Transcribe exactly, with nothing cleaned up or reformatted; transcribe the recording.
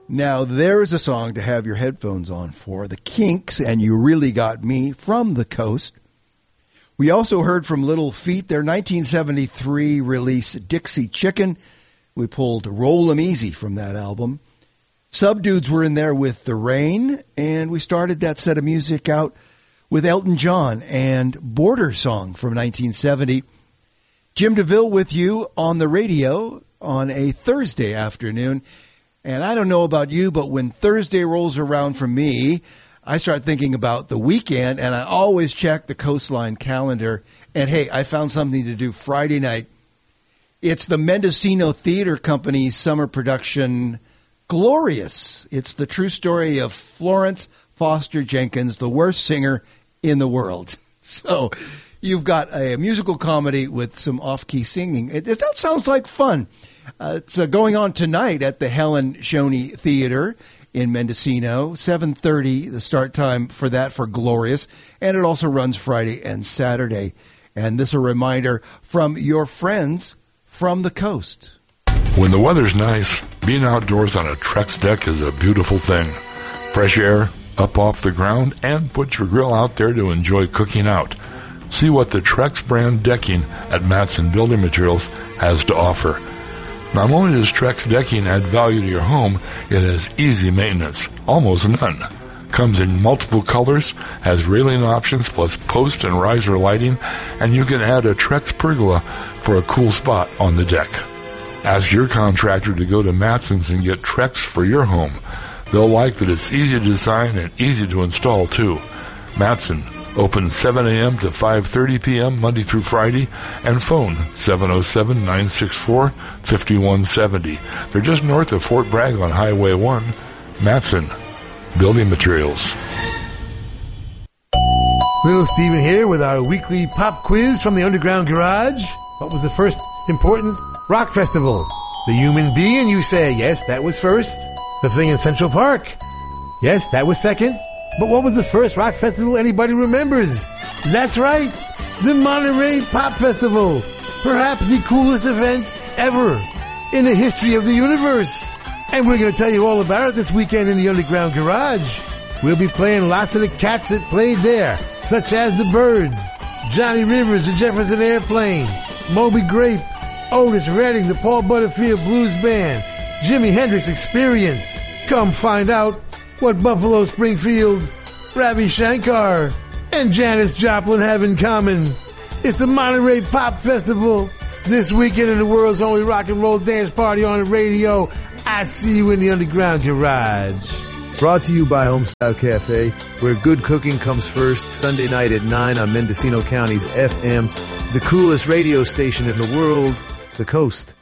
Now, there's a song to have your headphones on for. The Kinks and You Really Got Me from the Coast. We also heard from Little Feat, their nineteen seventy-three release, Dixie Chicken. We pulled Roll 'em Easy from that album. Subdudes were in there with The Rain, and we started that set of music out with Elton John and Border Song from nineteen seventy. Jim DeVille with you on the radio on a Thursday afternoon. And I don't know about you, but when Thursday rolls around for me, I start thinking about the weekend, and I always check the Coastline calendar. And, hey, I found something to do Friday night. It's the Mendocino Theater Company's summer production, Glorious. It's the true story of Florence Foster Jenkins, the worst singer in the world. So you've got a musical comedy with some off-key singing. It, it, that sounds like fun. Uh, it's uh, going on tonight at the Helen Shoney Theater in Mendocino, seven thirty, the start time for that for Glorious, and it also runs Friday and Saturday. And this is a reminder from your friends from the coast. When the weather's nice, being outdoors on a Trex deck is a beautiful thing. Fresh air, up off the ground, and put your grill out there to enjoy cooking out. See what the Trex brand decking at Matson Building Materials has to offer. Not only does Trex decking add value to your home, it has easy maintenance, almost none. Comes in multiple colors, has railing options plus post and riser lighting, and you can add a Trex pergola for a cool spot on the deck. Ask your contractor to go to Matson's and get Trex for your home. They'll like that it's easy to design and easy to install too. Matson, open seven a.m. to five thirty p.m. Monday through Friday, and phone seven oh seven, nine six four, five one seven oh. They're just north of Fort Bragg on Highway one. Matson Building Materials. Little Steven here with our weekly pop quiz from the Underground Garage. What was the first important rock festival? The Human Bee, and you say, yes, that was first. The Thing in Central Park. Yes, that was second. But what was the first rock festival anybody remembers? That's right, the Monterey Pop Festival. Perhaps the coolest event ever in the history of the universe. And we're going to tell you all about it this weekend in the Underground Garage. We'll be playing lots of the cats that played there, such as the Byrds, Johnny Rivers, the Jefferson Airplane, Moby Grape, Otis Redding, the Paul Butterfield Blues Band, Jimi Hendrix Experience. Come find out what Buffalo Springfield, Ravi Shankar, and Janis Joplin have in common. It's the Monterey Pop Festival this weekend in the world's only rock and roll dance party on the radio. I see you in the Underground Garage. Brought to you by Homestyle Cafe, where good cooking comes first, Sunday night at nine on Mendocino County's F M, the coolest radio station in the world, The Coast.